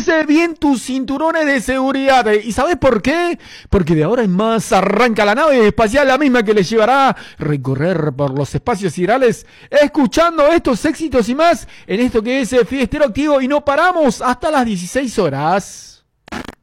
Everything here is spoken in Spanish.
Abrochate bien tus cinturones de seguridad. ¿Y sabes por qué? Porque de ahora en más arranca la nave espacial, la misma que les llevará a recorrer por los espacios siderales, escuchando estos éxitos y más en esto que es Fiestero Activo, y no paramos hasta las 16 horas.